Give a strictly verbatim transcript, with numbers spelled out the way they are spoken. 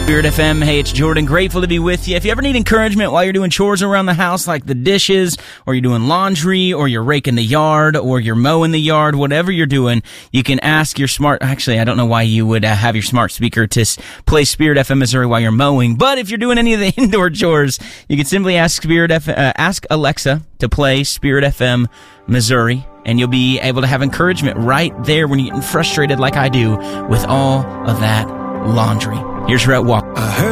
Spirit F M. Hey, it's Jordan. Grateful to be with you. If you ever need encouragement while you're doing chores around the house, like the dishes, or you're doing laundry, or you're raking the yard, or you're mowing the yard, whatever you're doing, you can ask your smart... Actually, I don't know why you would uh, have your smart speaker to s- play Spirit F M Missouri while you're mowing, but if you're doing any of the indoor chores, you can simply ask Spirit F- uh, ask Alexa to play Spirit F M Missouri, and you'll be able to have encouragement right there when you're getting frustrated like I do with all of that laundry. Here's Rhett Walker. I heard